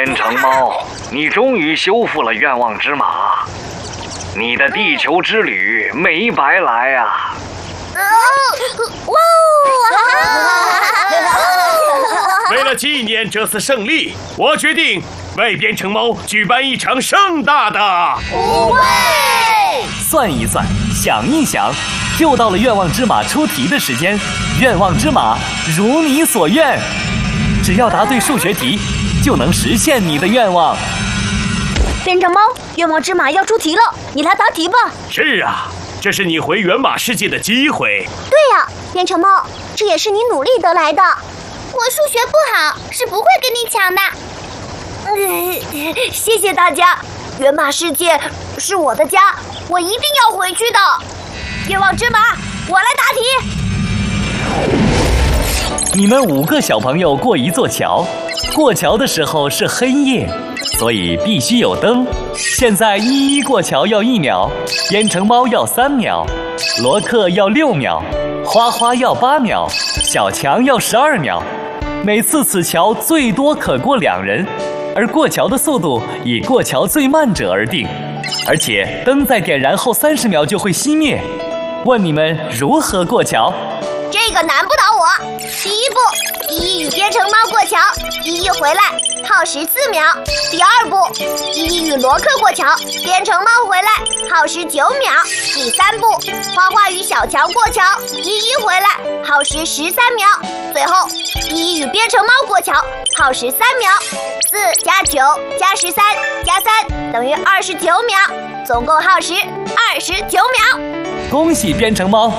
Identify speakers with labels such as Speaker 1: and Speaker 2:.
Speaker 1: 编程猫，你终于修复了愿望之马，你的地球之旅没白来啊！
Speaker 2: 为了纪念这次胜利，我决定为编程猫举办一场盛大的
Speaker 3: 舞会。
Speaker 4: 算一算，想一想，又到了愿望之马出题的时间。愿望之马，如你所愿，只要答对数学题，就能实现你的愿望。
Speaker 3: 编程猫，愿望之马要出题了，你来答题吧。
Speaker 2: 是啊，这是你回原马世界的机会。
Speaker 5: 对呀，编程猫，这也是你努力得来的。
Speaker 6: 我数学不好，是不会跟你抢的。
Speaker 3: 谢谢大家，原马世界是我的家，我一定要回去的。愿望之马，我来答题。
Speaker 4: 你们5个小朋友过一座桥，过桥的时候是黑夜，所以必须有灯。现在依依过桥要1秒，编程猫要3秒，罗克要6秒，花花要8秒，小强要12秒。每次此桥最多可过2人，而过桥的速度以过桥最慢者而定，而且灯在点燃后30秒就会熄灭。问你们如何过桥？
Speaker 5: 这个难不倒我。第一步，依依与编程猫过桥，依依回来耗14秒。第二步，依依与罗克过桥，编程猫回来耗时9秒。第三步，花花与小强过桥，依依回来耗时13秒。最后，依依与编程猫过桥，耗时3秒。4加9加13加3等于29秒，总共耗时29秒。
Speaker 4: 恭喜编程猫